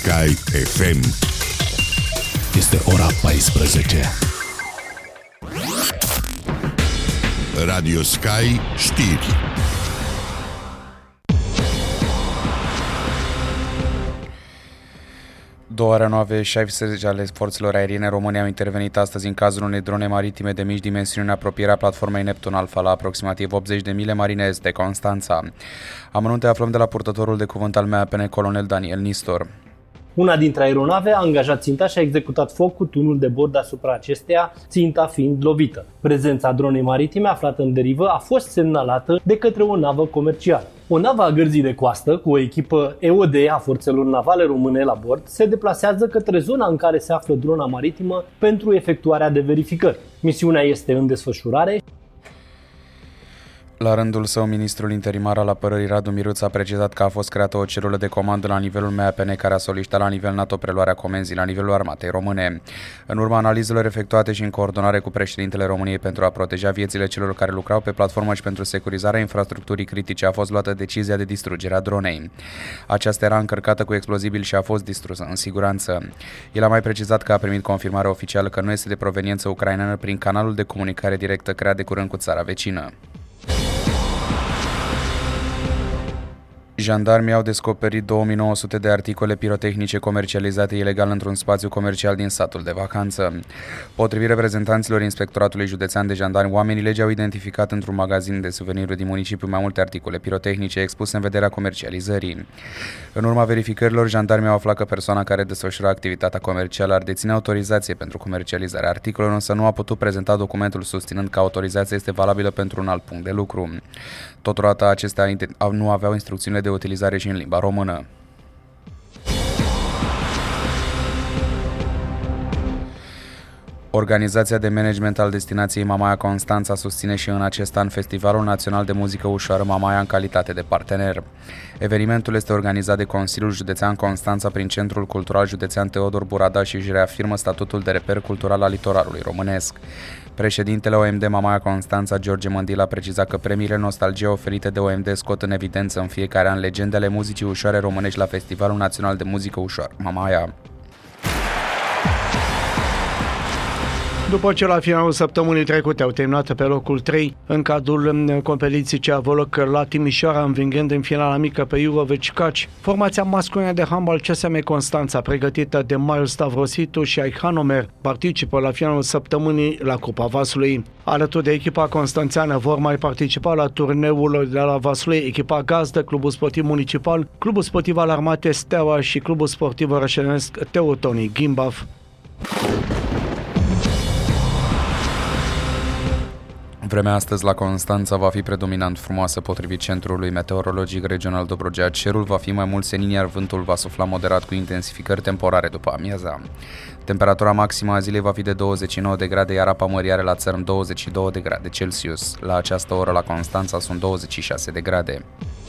Sky FM. Este ora 14. Radio Sky știri. Două aeronave F-16 ale forțelor aeriene române au intervenit astăzi în cazul unei drone maritime de mici dimensiuni în apropierea platformei Neptun Alpha la aproximativ 80 de mile marine est de Constanța. Amănunte aflăm de la purtătorul de cuvânt al MAPN, colonel Daniel Nistor. Una dintre aeronave a angajat ținta și a executat foc cu tunul de bord asupra acesteia, ținta fiind lovită. Prezența dronei maritime aflată în derivă a fost semnalată de către o navă comercială. O navă a gărzii de coastă, cu o echipă EOD a forțelor navale române la bord, se deplasează către zona în care se află drona maritimă pentru efectuarea de verificări. Misiunea este în desfășurare. La rândul său, ministrul interimar al apărării Radu Miruț a precizat că a fost creată o celulă de comandă la nivelul MAPN care a solicitat la nivel NATO preluarea comenzii la nivelul armatei române. În urma analizelor efectuate și în coordonare cu președintele României pentru a proteja viețile celor care lucrau pe platformă și pentru securizarea infrastructurii critice, a fost luată decizia de distrugere a dronei. Aceasta era încărcată cu explozibil și a fost distrusă în siguranță. El a mai precizat că a primit confirmare oficială că nu este de proveniență ucraineană prin canalul de comunicare directă creat de curând cu țara vecină. Jandarmii au descoperit 2900 de articole pirotehnice comercializate ilegal într-un spațiu comercial din satul de vacanță. Potrivit reprezentanților Inspectoratului Județean de Jandarmi, oamenii legii au identificat într-un magazin de suveniruri din municipiu mai multe articole pirotehnice expuse în vederea comercializării. În urma verificărilor, jandarmii au aflat că persoana care desfășura activitatea comercială ar deține autorizație pentru comercializarea articolelor, însă nu a putut prezenta documentul susținând că autorizația este valabilă pentru un alt punct de lucru. Totodată, acestea nu aveau instrucțiunile de utilizare și în limba română. Organizația de management al destinației Mamaia Constanța susține și în acest an Festivalul Național de Muzică Ușoară Mamaia în calitate de partener. Evenimentul este organizat de Consiliul Județean Constanța prin Centrul Cultural Județean Teodor Burada și își reafirmă statutul de reper cultural al litoralului românesc. Președintele OMD Mamaia Constanța, George Mândil, a precizat că premiile Nostalgie oferite de OMD scot în evidență în fiecare an legendele muzicii ușoare românești la Festivalul Național de Muzică Ușoară Mamaia. După ce la finalul săptămânii trecute au terminat pe locul 3 în cadrul competiției ce a avut loc la Timișoara, învingând în finala mică pe Iurovici Caci, formația masculină de handbal CSM Constanța, pregătită de Marius Stavrositu și Aich Hanomer, participă la finalul săptămânii la Cupa Vaslui. Alături de echipa constanțeană vor mai participa la turneul de la Vaslui echipa gazdă, Clubul Sportiv Municipal, Clubul Sportiv al Armatei Steaua și Clubul Sportiv Rășănesc Teutonii Gimbav. Vremea astăzi la Constanța va fi predominant frumoasă potrivit Centrului Meteorologic Regional Dobrogea. Cerul va fi mai mult senin, iar vântul va sufla moderat cu intensificări temporare după amiaza. Temperatura maximă a zilei va fi de 29 de grade, iar apa mării are la țărm 22 de grade Celsius. La această oră la Constanța sunt 26 de grade.